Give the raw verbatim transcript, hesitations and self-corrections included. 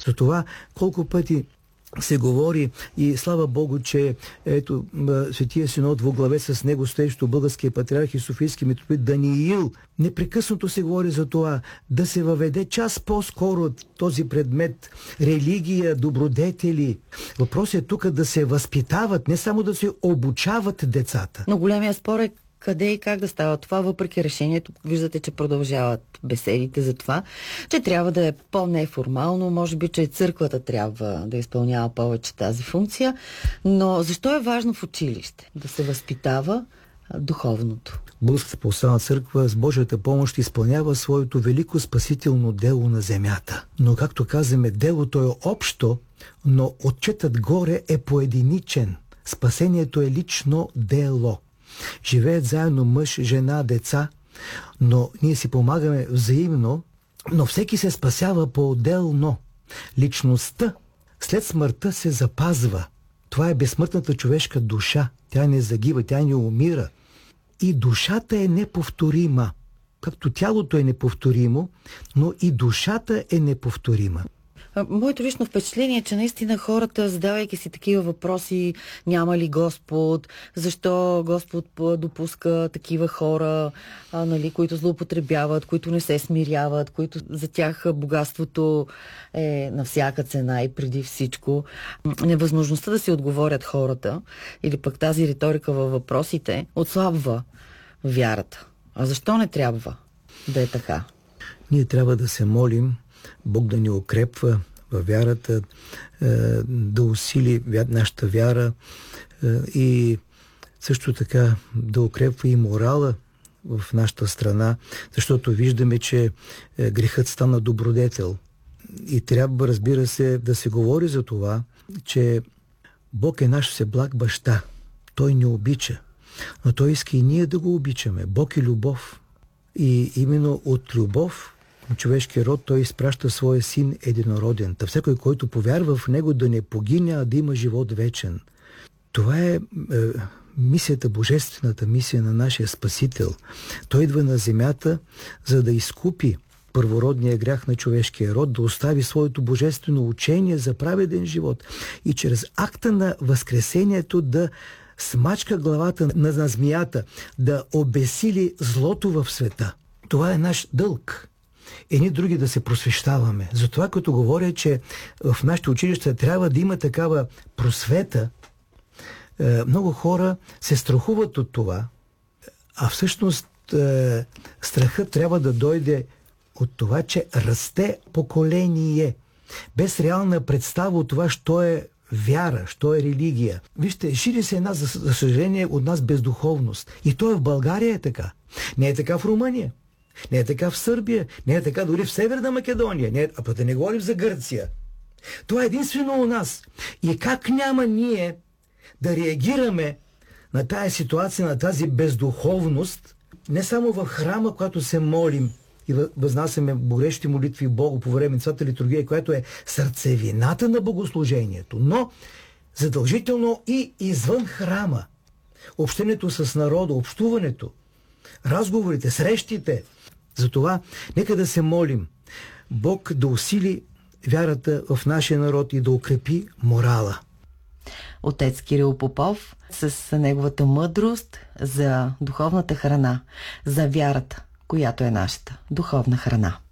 Затова колко пъти се говори и слава Богу, че ето Светия Синод во главе с него стоещо българския патриарх и Софийски митрополит Даниил. Непрекъснато се говори за това да се въведе час по-скоро този предмет религия, добродетели. Въпросът е тук да се възпитават, не само да се обучават децата. Но големия спор е къде и как да става това, въпреки решението. Виждате, че продължават беседите за това, че трябва да е по-неформално, може би, че църквата трябва да изпълнява повече тази функция, но защо е важно в училище да се възпитава духовното? Българската православна църква с Божията помощ изпълнява своето велико спасително дело на земята. Но, както казваме, делото е общо, но отчетът горе е поединичен. Спасението е лично дело. Живеят заедно мъж, жена, деца, но ние си помагаме взаимно, но всеки се спасява по-отделно. Личността след смъртта се запазва. Това е безсмъртната човешка душа. Тя не загива, тя не умира. И душата е неповторима. Както тялото е неповторимо, но и душата е неповторима. Моето лично впечатление е, че наистина хората, задавайки си такива въпроси, няма ли Господ, защо Господ допуска такива хора, а, нали, които злоупотребяват, които не се смиряват, които за тях богатството е на всяка цена и преди всичко. Невъзможността да си отговорят хората или пък тази риторика във въпросите отслабва вярата. А защо не трябва да е така? Ние трябва да се молим Бог да ни укрепва във вярата, да усили нашата вяра и също така да укрепва и морала в нашата страна, защото виждаме, че грехът стана добродетел. И трябва, разбира се, да се говори за това, че Бог е наш всеблаг баща. Той ни обича, но Той иска и ние да го обичаме. Бог е любов. И именно от любов човешкия род Той изпраща своя син единороден. Та всеки, който повярва в него, да не погине, а да има живот вечен. Това е, е мисията, божествената мисия на нашия Спасител. Той идва на земята, за да изкупи първородния грях на човешкия род, да остави своето божествено учение за праведен живот и чрез акта на възкресението да смачка главата на, на змията, да обесили злото в света. Това е наш дълг. Едни други да се просвещаваме. Затова, като говоря, че в нашите училища трябва да има такава просвета, много хора се страхуват от това, а всъщност страхът трябва да дойде от това, че расте поколение, без реална представа от това, що е вяра, що е религия. Вижте, шири се една, за, за съжаление, от нас бездуховност. И то е в България е така. Не е така в Румъния. Не е така в Сърбия, не е така дори в Северна Македония, не е, а пък да не говорим за Гърция. Това е единствено у нас. И как няма ние да реагираме на тая ситуация, на тази бездуховност, не само в храма, когато се молим и възнасяме богорещи молитви Богу по време на цялата литургия, която е сърцевината на богослужението, но задължително и извън храма. Общението с народа, общуването, разговорите, срещите. Затова нека да се молим Бог да усили вярата в нашия народ и да укрепи морала. Отец Кирил Попов с неговата мъдрост за духовната храна, за вярата, която е нашата духовна храна.